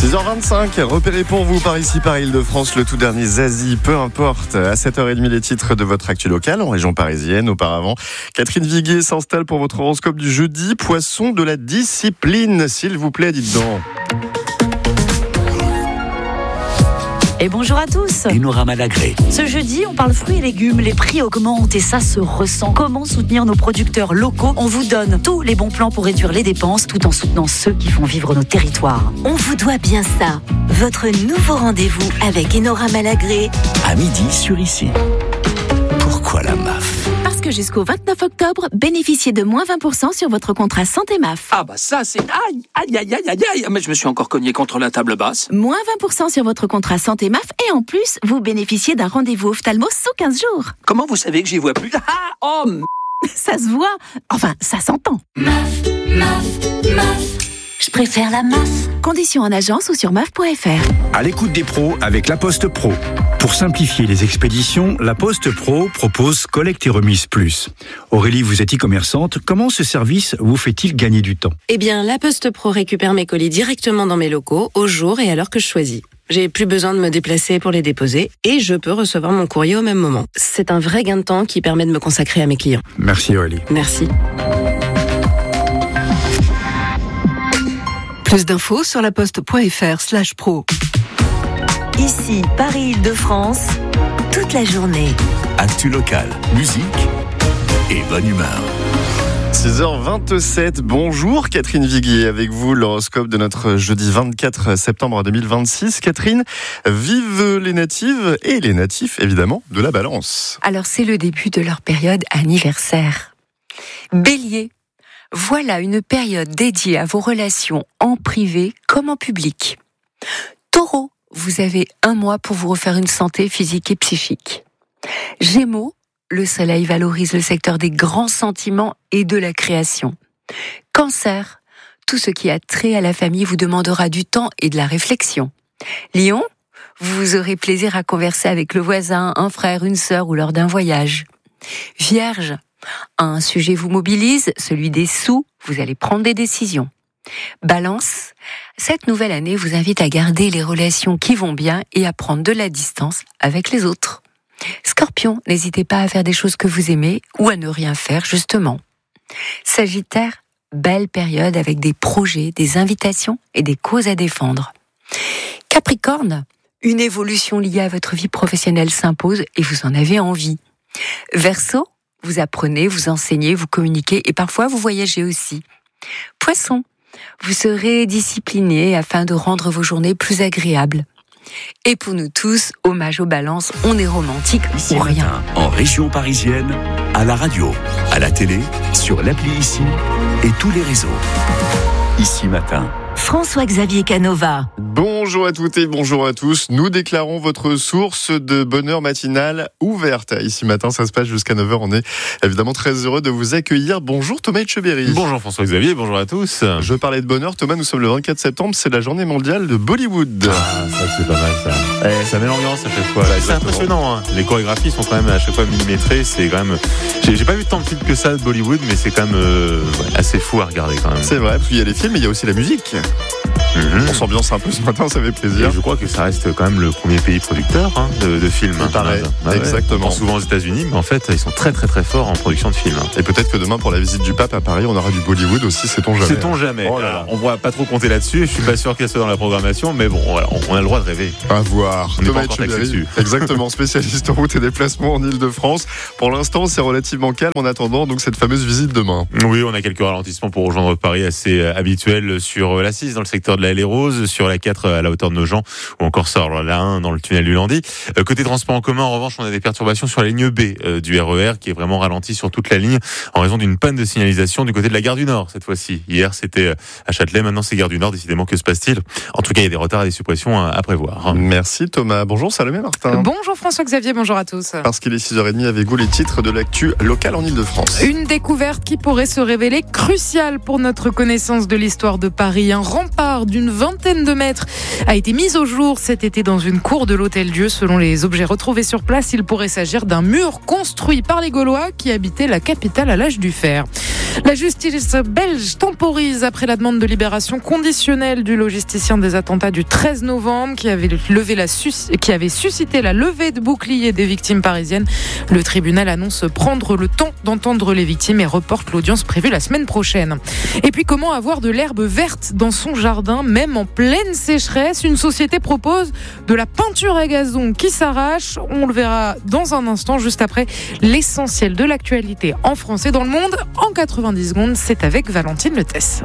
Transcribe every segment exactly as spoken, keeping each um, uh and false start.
six heures vingt-cinq, repérez pour vous par ici, par Île-de-France, le tout dernier Zazie, peu importe. À sept heures trente, les titres de votre actu locale en région parisienne. Auparavant, Catherine Viguier s'installe pour votre horoscope du jeudi. Poisson de la discipline, s'il vous plaît, dites donc. Et bonjour à tous. Enora Malagré. Ce jeudi, on parle fruits et légumes. Les prix augmentent et ça se ressent. Comment soutenir nos producteurs locaux ? On vous donne tous les bons plans pour réduire les dépenses tout en soutenant ceux qui font vivre nos territoires. On vous doit bien ça. Votre nouveau rendez-vous avec Enora Malagré. À midi sur Ici. Pourquoi la M A F ? Parce que jusqu'au vingt-neuf octobre, bénéficiez de moins vingt pour cent sur votre contrat santé M A F. Ah bah ça c'est... Aïe, aïe, aïe, aïe, aïe, aïe. Mais je me suis encore cogné contre la table basse. Moins vingt pour cent sur votre contrat santé M A F et en plus, vous bénéficiez d'un rendez-vous ophtalmo sous quinze jours. Comment vous savez que j'y vois plus ? Ah, oh, m... Ça se voit. Enfin, ça s'entend. M A F, M A F, M A F. Je préfère la M A F. Conditions en agence ou sur M A F point F R. À l'écoute des pros avec La Poste Pro. Pour simplifier les expéditions, La Poste Pro propose Collecte et Remise Plus. Aurélie, vous êtes e-commerçante. Comment ce service vous fait-il gagner du temps ? Eh bien, La Poste Pro récupère mes colis directement dans mes locaux, au jour et à l'heure que je choisis. J'ai plus besoin de me déplacer pour les déposer et je peux recevoir mon courrier au même moment. C'est un vrai gain de temps qui permet de me consacrer à mes clients. Merci Aurélie. Merci. Plus d'infos sur laposte.fr slash pro. Ici, Paris-Île-de-France, toute la journée. Actu locale, musique et bonne humeur. six heures vingt-sept, bonjour Catherine Viguier, avec vous l'horoscope de notre jeudi vingt-quatre septembre deux mille vingt-six. Catherine, vive les natives et les natifs évidemment de la Balance. Alors c'est le début de leur période anniversaire. Bélier, voilà une période dédiée à vos relations en privé comme en public. Taureau, vous avez un mois pour vous refaire une santé physique et psychique. Gémeaux, le soleil valorise le secteur des grands sentiments et de la création. Cancer, tout ce qui a trait à la famille vous demandera du temps et de la réflexion. Lion, vous aurez plaisir à converser avec le voisin, un frère, une sœur ou lors d'un voyage. Vierge, un sujet vous mobilise, celui des sous, vous allez prendre des décisions. Balance, cette nouvelle année vous invite à garder les relations qui vont bien et à prendre de la distance avec les autres. Scorpion, n'hésitez pas à faire des choses que vous aimez ou à ne rien faire justement. Sagittaire, belle période avec des projets, des invitations et des causes à défendre. Capricorne, une évolution liée à votre vie professionnelle s'impose et vous en avez envie. Verseau, vous apprenez, vous enseignez, vous communiquez et parfois vous voyagez aussi. Poisson, vous serez discipliné afin de rendre vos journées plus agréables. Et pour nous tous, hommage aux balances, on est romantique Ici ou rien. matin, en région parisienne, à la radio, à la télé, sur l'appli Ici et tous les réseaux. Ici matin. François-Xavier Canova. Bonjour à toutes et bonjour à tous. Nous déclarons votre source de bonheur matinale ouverte. Ici matin, ça se passe jusqu'à neuf heures. On est évidemment très heureux de vous accueillir. Bonjour Thomas Etcheberry. Bonjour François-Xavier, bonjour à tous. Je parlais de bonheur. Thomas, nous sommes le vingt-quatre septembre. C'est la journée mondiale de Bollywood. Ah, ça c'est pas mal ça. Ouais. Ça met l'ambiance à chaque fois. Bah, c'est impressionnant. Hein. Les chorégraphies sont quand même à chaque fois millimétrées. C'est quand même. J'ai, j'ai pas vu tant de films que ça de Bollywood, mais c'est quand même euh, ouais, assez fou à regarder quand même. C'est vrai. Puis il y a les films, mais il y a aussi la musique. Mmh. On s'ambiance un peu ce matin, ça fait plaisir. Et je crois que ça reste quand même le premier pays producteur hein, de, de films. Il paraît, ah, exactement. Ouais, on pense souvent aux États-Unis, mais en fait, ils sont très très très forts en production de films. Et peut-être que demain, pour la visite du pape à Paris, on aura du Bollywood aussi, sait-on jamais. Sait-on jamais. Oh là là. On ne va pas trop compter là-dessus. Je suis pas sûr qu'elle soit dans la programmation, mais bon, voilà, on a le droit de rêver. À voir. On n'est pas encore taxé dessus. Exactement, spécialiste en route et déplacement en Île-de-France. Pour l'instant, c'est relativement calme en attendant donc cette fameuse visite demain. Oui, on a quelques ralentissements pour rejoindre Paris assez habituels sur l'A six dans le secteur de la Haie Rose, sur la quatre à la hauteur de Nogent ou encore sur la un dans le tunnel du Landy. Euh, côté transport en commun, en revanche, on a des perturbations sur la ligne B euh, du R E R qui est vraiment ralenti sur toute la ligne en raison d'une panne de signalisation du côté de la gare du Nord cette fois-ci. Hier, c'était à Châtelet, maintenant c'est gare du Nord. Décidément, que se passe-t-il ? En tout cas, il y a des retards et des suppressions à, à prévoir. Merci Thomas. Bonjour Salomé Martin. Bonjour François-Xavier, bonjour à tous. Parce qu'il est six heures trente avec vous, les titres de l'actu locale en Île-de-France. Une découverte qui pourrait se révéler cruciale pour notre connaissance de l'histoire de Paris. Un rempart d'une vingtaine de mètres a été mise au jour cet été dans une cour de l'Hôtel-Dieu. Selon les objets retrouvés sur place, il pourrait s'agir d'un mur construit par les Gaulois qui habitaient la capitale à l'âge du fer. La justice belge temporise après la demande de libération conditionnelle du logisticien des attentats du treize novembre qui avait, levé la sus- qui avait suscité la levée de bouclier des victimes parisiennes. Le tribunal annonce prendre le temps d'entendre les victimes et reporte l'audience prévue la semaine prochaine. Et puis comment avoir de l'herbe verte dans son jardin même en pleine sécheresse? Une société propose de la peinture à gazon qui s'arrache. On le verra dans un instant juste après l'essentiel de l'actualité en France et dans le monde en quatre-vingt-dix secondes. C'est avec Valentine Letesse.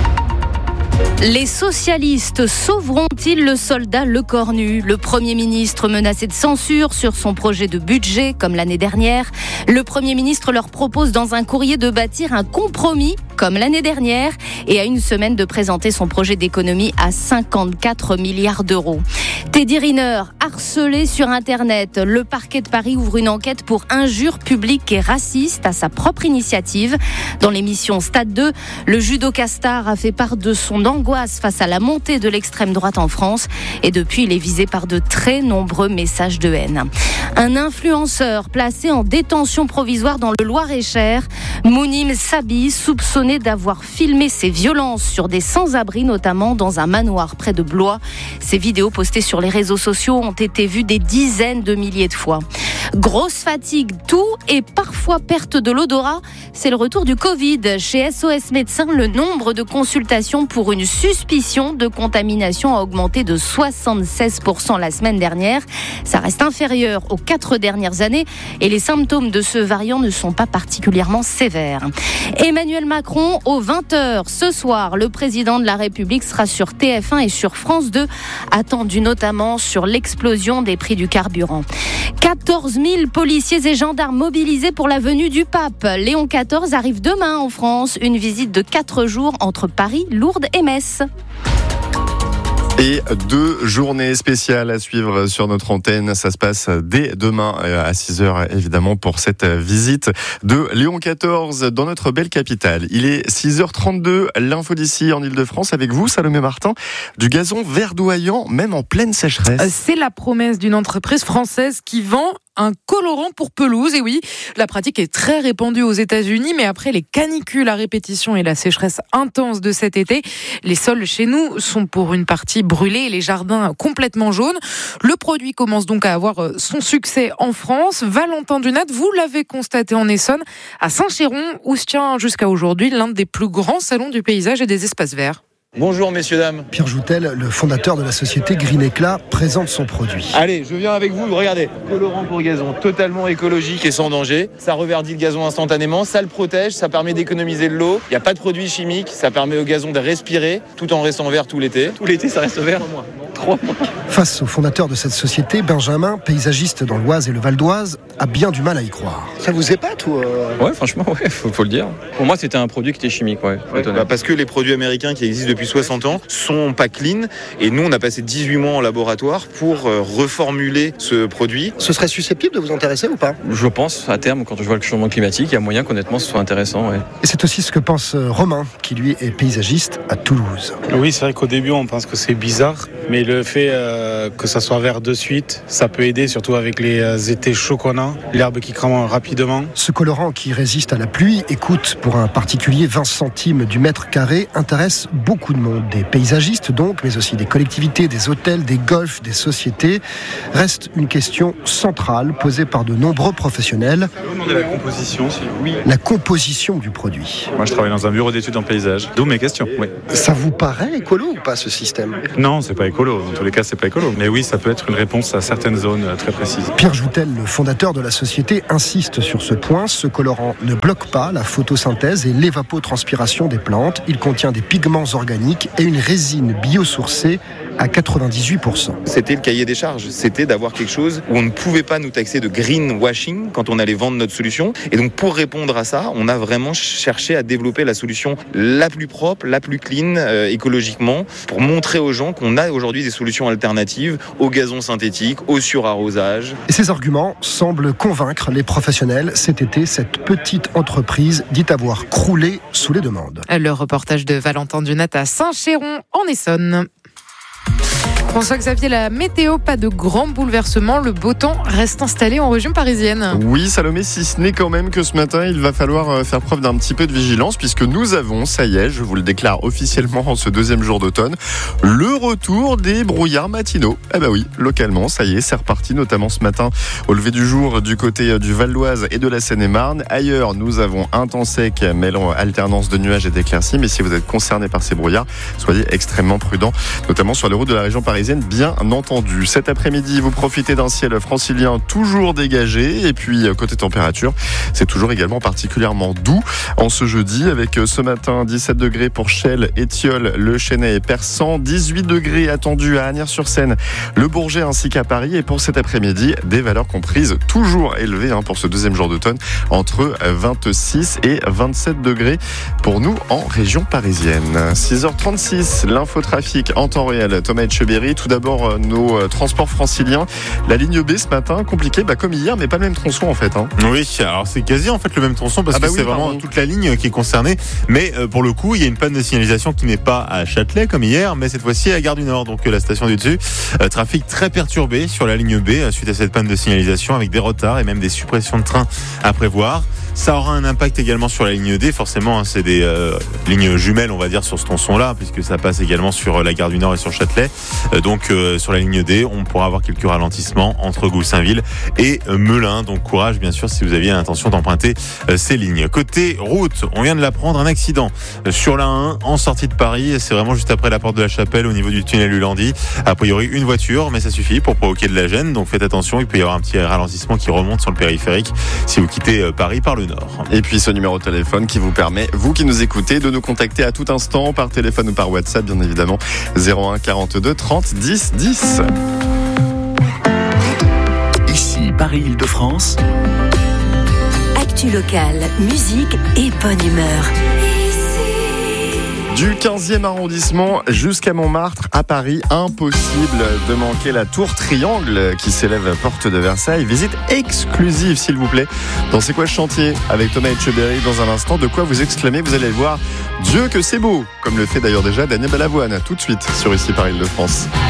Les socialistes sauveront-ils le soldat Lecornu? Le Premier ministre menacé de censure sur son projet de budget, comme l'année dernière. Le Premier ministre leur propose dans un courrier de bâtir un compromis, comme l'année dernière, et à une semaine de présenter son projet d'économie à cinquante-quatre milliards d'euros. Teddy Riner, harcelé sur Internet. Le parquet de Paris ouvre une enquête pour injures publiques et racistes à sa propre initiative. Dans l'émission Stade deux, le judoka star a fait part de son angoisse face à la montée de l'extrême droite en France. Et depuis, il est visé par de très nombreux messages de haine. Un influenceur placé en détention provisoire dans le Loir-et-Cher. Mounim Sabi, soupçonné d'avoir filmé ses violences sur des sans-abri, notamment dans un manoir près de Blois. Ces vidéos postées sur les réseaux sociaux ont été vues des dizaines de milliers de fois. Grosse fatigue, toux et parfois perte de l'odorat. C'est le retour du Covid. Chez S O S Médecins, le nombre de consultations pour une suspicion de contamination a augmenté de soixante-seize pour cent la semaine dernière. Ça reste inférieur aux quatre dernières années et les symptômes de ce variant ne sont pas particulièrement sévères. Emmanuel Macron, aux vingt heures ce soir, le président de la République sera sur T F un et sur France deux, attendu notamment sur l'explosion des prix du carburant. quatorze mille policiers et gendarmes mobilisés pour la venue du pape. Léon quatorze arrive demain en France. Une visite de quatre jours entre Paris, Lourdes et Metz. Et deux journées spéciales à suivre sur notre antenne. Ça se passe dès demain à six heures, évidemment, pour cette visite de Léon quatorze dans notre belle capitale. Il est six heures trente-deux, l'info d'ici en Ile-de-France avec vous, Salomé Martin. Du gazon verdoyant, même en pleine sécheresse. C'est la promesse d'une entreprise française qui vend un colorant pour pelouse. Et oui, la pratique est très répandue aux États-Unis, mais après les canicules à répétition et la sécheresse intense de cet été, les sols chez nous sont pour une partie brûlés et les jardins complètement jaunes. Le produit commence donc à avoir son succès en France. Valentin Dunat, vous l'avez constaté en Essonne, à Saint-Chéron, où se tient jusqu'à aujourd'hui l'un des plus grands salons du paysage et des espaces verts. Bonjour messieurs, dames. Pierre Joutel, le fondateur de la société Green Éclat, présente son produit. Allez, je viens avec vous, regardez. Colorant pour gazon, totalement écologique et sans danger. Ça reverdit le gazon instantanément, ça le protège, ça permet d'économiser de l'eau. Il n'y a pas de produits chimiques, ça permet au gazon de respirer tout en restant vert tout l'été. Tout l'été, ça reste vert. Trois mois. Face au fondateur de cette société, Benjamin, paysagiste dans l'Oise et le Val d'Oise, a bien du mal à y croire. Ça vous épate ou euh... Ouais, franchement, ouais, faut, faut le dire. Pour moi, c'était un produit qui était chimique, ouais. ouais bah parce que les produits américains qui existent depuis soixante ans sont pas clean, et nous, on a passé dix-huit mois en laboratoire pour euh, reformuler ce produit. Ce serait susceptible de vous intéresser ou pas? Je pense, à terme, quand je vois le changement climatique, il y a moyen qu'honnêtement, ce soit intéressant, ouais. Et c'est aussi ce que pense Romain, qui lui est paysagiste à Toulouse. Oui, c'est vrai qu'au début, on pense que c'est bizarre, mais le fait euh, que ça soit vert de suite, ça peut aider, surtout avec les euh, étés chauds qu'on a, l'herbe qui crame rapidement. Ce colorant qui résiste à la pluie et coûte pour un particulier vingt centimes du mètre carré intéresse beaucoup de monde. Des paysagistes donc, mais aussi des collectivités, des hôtels, des golfs, des sociétés. Reste une question centrale posée par de nombreux professionnels. Demander la composition, si oui. La composition du produit. Moi, je travaille dans un bureau d'études en paysage, d'où mes questions. Oui. Ça vous paraît écolo ou pas, ce système? Non, c'est pas écolo. Dans tous les cas, c'est pas écolo. Mais oui, ça peut être une réponse à certaines zones très précises. Pierre Joutel, le fondateur de la société, insiste sur ce point. Ce colorant ne bloque pas la photosynthèse et l'évapotranspiration des plantes. Il contient des pigments organiques et une résine biosourcée à quatre-vingt-dix-huit pour cent. C'était le cahier des charges, c'était d'avoir quelque chose où on ne pouvait pas nous taxer de greenwashing quand on allait vendre notre solution. Et donc pour répondre à ça, on a vraiment cherché à développer la solution la plus propre, la plus clean euh, écologiquement, pour montrer aux gens qu'on a aujourd'hui des solutions alternatives au gazon synthétique, au surarrosage. Et ces arguments semblent convaincre les professionnels. Cet été, cette petite entreprise dit avoir croulé sous les demandes. Le reportage de Valentin Dunat à Saint-Chéron en Essonne. François-Xavier, la météo, pas de grands bouleversements. Le beau temps reste installé en région parisienne. Oui, Salomé, si ce n'est quand même que ce matin, il va falloir faire preuve d'un petit peu de vigilance puisque nous avons, ça y est, je vous le déclare officiellement en ce deuxième jour d'automne, le retour des brouillards matinaux. Eh ben oui, localement, ça y est, c'est reparti, notamment ce matin au lever du jour du côté du Val d'Oise et de la Seine-et-Marne. Ailleurs, nous avons un temps sec mêlant alternance de nuages et d'éclaircies, mais si vous êtes concerné par ces brouillards, soyez extrêmement prudents, notamment sur les routes de la région parisienne. Bien entendu. Cet après-midi, vous profitez d'un ciel francilien toujours dégagé. Et puis, côté température, c'est toujours également particulièrement doux en ce jeudi, avec ce matin dix-sept degrés pour Chelles, Étiole, Le Chesnay et Persan, dix-huit degrés attendus à Asnières-sur-Seine, Le Bourget ainsi qu'à Paris. Et pour cet après-midi, des valeurs comprises toujours élevées hein, pour ce deuxième jour d'automne, entre vingt-six et vingt-sept degrés pour nous en région parisienne. six heures trente-six, l'infotrafic en temps réel. Thomas Etcheberry. Tout d'abord, nos transports franciliens. La ligne B ce matin, compliquée, bah, comme hier, mais pas le même tronçon en fait. Hein. Oui, alors c'est quasi en fait le même tronçon parce ah bah que oui, c'est pardon. vraiment toute la ligne qui est concernée. Mais euh, pour le coup, il y a une panne de signalisation qui n'est pas à Châtelet comme hier, mais cette fois-ci à Gare du Nord, donc euh, la station du dessus. Euh, trafic très perturbé sur la ligne B euh, suite à cette panne de signalisation avec des retards et même des suppressions de trains à prévoir. Ça aura un impact également sur la ligne D, forcément, hein, c'est des euh, lignes jumelles, on va dire, sur ce tronçon-là, puisque ça passe également sur la Gare du Nord et sur Châtelet. Euh, donc, euh, sur la ligne D, on pourra avoir quelques ralentissements entre Goussainville et euh, Melun. Donc, courage, bien sûr, si vous aviez l'intention d'emprunter euh, ces lignes. Côté route, on vient de l'apprendre, un accident euh, sur la un en sortie de Paris. C'est vraiment juste après la porte de la Chapelle, au niveau du tunnel du Landy. A priori, une voiture, mais ça suffit pour provoquer de la gêne. Donc, faites attention, il peut y avoir un petit ralentissement qui remonte sur le périphérique si vous quittez euh, Paris par le nord. Et puis ce numéro de téléphone qui vous permet, vous qui nous écoutez, de nous contacter à tout instant par téléphone ou par WhatsApp, bien évidemment, zéro un quarante-deux trente dix dix. Ici Paris-Île-de-France. Actu locale, musique et bonne humeur. Du quinzième arrondissement jusqu'à Montmartre, à Paris, impossible de manquer la tour Triangle qui s'élève porte de Versailles. Visite exclusive, s'il vous plaît, dans C'est quoi ce chantier avec Thomas Etcheberry dans un instant. De quoi vous exclamer, vous allez le voir. Dieu que c'est beau, comme le fait d'ailleurs déjà Daniel Balavoine, tout de suite sur Ici Paris-Île-de-France.